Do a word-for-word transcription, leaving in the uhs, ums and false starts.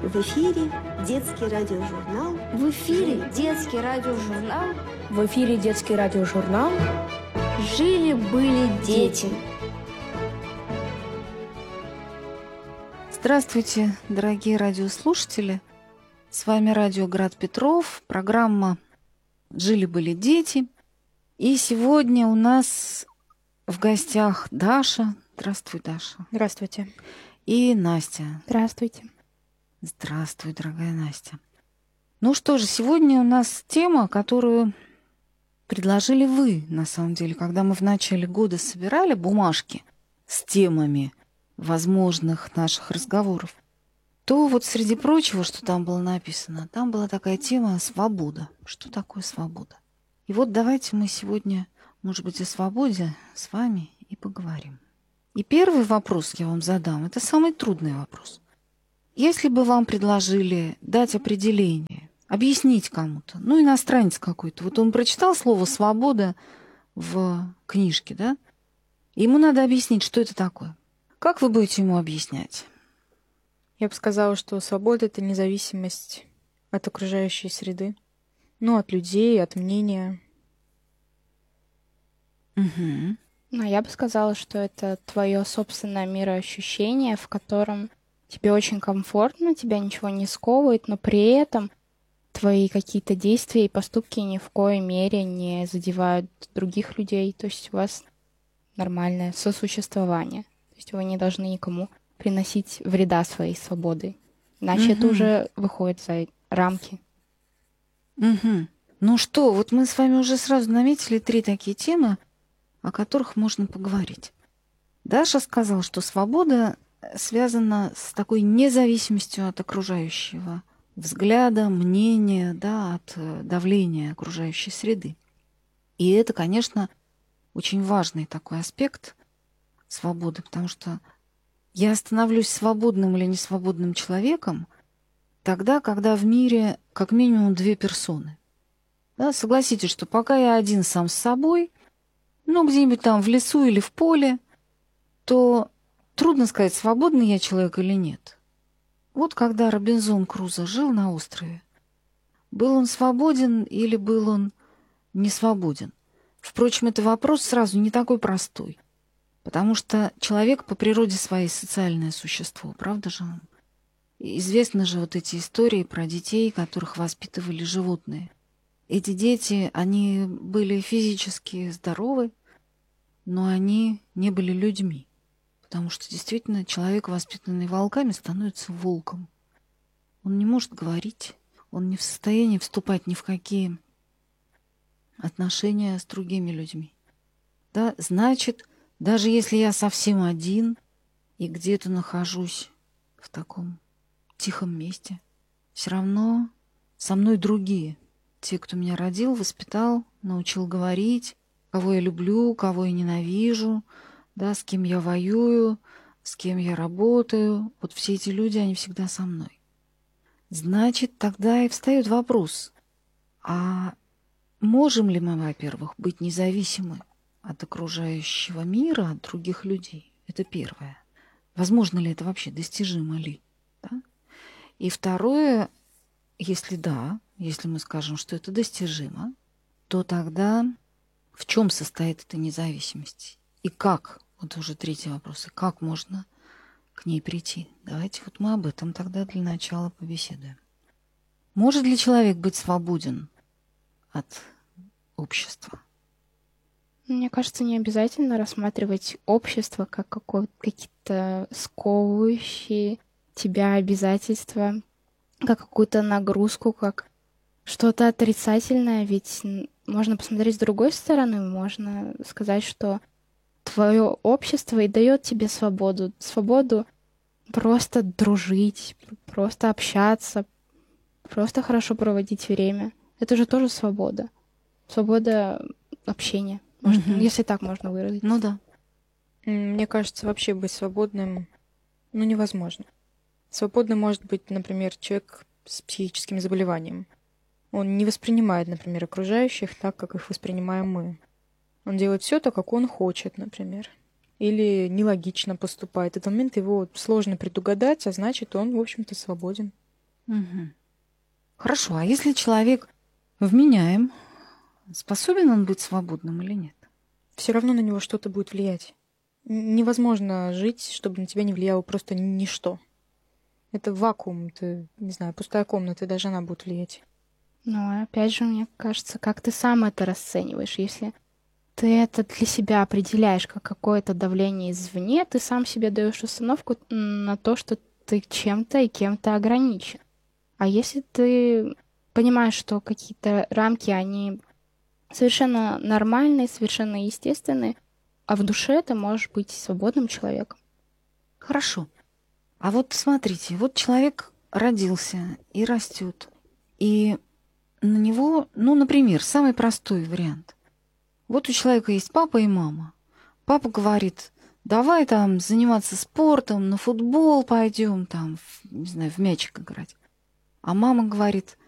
В эфире детский радиожурнал. В эфире детский радиожурнал. В эфире детский радиожурнал. Жили-были дети. Здравствуйте, дорогие радиослушатели. С вами радио Град Петров, программа «Жили-были дети». И сегодня у нас в гостях Даша. Здравствуй, Даша. Здравствуйте. И Настя. Здравствуйте. Здравствуй, дорогая Настя. Ну что же, сегодня у нас тема, которую предложили вы, на самом деле, когда мы в начале года собирали бумажки с темами возможных наших разговоров, то вот среди прочего, что там было написано, там была такая тема «свобода». Что такое свобода? И вот давайте мы сегодня, может быть, о свободе с вами и поговорим. И первый вопрос я вам задам, это самый трудный вопрос. Если бы вам предложили дать определение, объяснить кому-то, ну, иностранец какой-то, вот он прочитал слово «свобода» в книжке, да, и ему надо объяснить, что это такое. Как вы будете ему объяснять? Я бы сказала, что свобода — это независимость от окружающей среды, ну, от людей, от мнения. Угу. Ну, я бы сказала, что это твое собственное мироощущение, в котором тебе очень комфортно, тебя ничего не сковывает, но при этом твои какие-то действия и поступки ни в коей мере не задевают других людей. То есть у вас нормальное сосуществование. То есть вы не должны никому приносить вреда своей свободой. Иначе угу. это уже выходит за рамки. Угу. Ну что, вот мы с вами уже сразу наметили три такие темы, о которых можно поговорить. Даша сказала, что свобода связана с такой независимостью от окружающего взгляда, мнения, да, от давления окружающей среды. И это, конечно, очень важный такой аспект свободы, потому что я становлюсь свободным или несвободным человеком тогда, когда в мире как минимум две персоны. Да, согласитесь, что пока я один сам с собой, ну, где-нибудь там в лесу или в поле, то трудно сказать, свободный я человек или нет. Вот когда Робинзон Крузо жил на острове, был он свободен или был он не свободен? Впрочем, это вопрос сразу не такой простой, потому что человек по природе своей социальное существо, правда же? Известны же вот эти истории про детей, которых воспитывали животные. Эти дети, они были физически здоровы, но они не были людьми. Потому что действительно человек, воспитанный волками, становится волком. Он не может говорить, он не в состоянии вступать ни в какие отношения с другими людьми. Да, значит, даже если я совсем один и где-то нахожусь в таком тихом месте, все равно со мной другие. Те, кто меня родил, воспитал, научил говорить, кого я люблю, кого я ненавижу, да, с кем я воюю, с кем я работаю. Вот все эти люди, они всегда со мной. Значит, тогда и встает вопрос, а можем ли мы, во-первых, быть независимы от окружающего мира, от других людей? Это первое. Возможно ли это вообще, достижимо ли? Да? И второе, если да, если мы скажем, что это достижимо, то тогда в чем состоит эта независимость? И как? Вот уже третий вопрос. И как можно к ней прийти? Давайте вот мы об этом тогда для начала побеседуем. Может ли человек быть свободен от общества? Мне кажется, не обязательно рассматривать общество как какие-то сковывающие тебя обязательства, как какую-то нагрузку, как что-то отрицательное. Ведь можно посмотреть с другой стороны, можно сказать, что твое общество и дает тебе свободу. Свободу просто дружить, просто общаться, просто хорошо проводить время. Это же тоже свобода. Свобода общения, может, Мгм. если так можно выразить. Ну да. Мне кажется, вообще быть свободным, ну, невозможно. Свободным может быть, например, человек с психическим заболеванием. Он не воспринимает, например, окружающих так, как их воспринимаем мы. Он делает все так, как он хочет, например. Или нелогично поступает. В этот момент его сложно предугадать, а значит, он, в общем-то, свободен. Мгм. Хорошо, а если человек вменяем, способен он быть свободным или нет? Все равно на него что-то будет влиять. Н- Невозможно жить, чтобы на тебя не влияло просто ничто. Это вакуум, это, не знаю, пустая комната, и даже она будет влиять. Но опять же, мне кажется, как ты сам это расцениваешь. Если ты это для себя определяешь как какое-то давление извне, ты сам себе даешь установку на то, что ты чем-то и кем-то ограничен. А если ты понимаешь, что какие-то рамки, они совершенно нормальные, совершенно естественные, а в душе ты можешь быть свободным человеком. Хорошо. А вот смотрите, вот человек родился и растет, и на него, ну, например, самый простой вариант. Вот у человека есть папа и мама. Папа говорит, давай там заниматься спортом, на футбол пойдем, там, в- не знаю, в мячик играть. А мама говорит,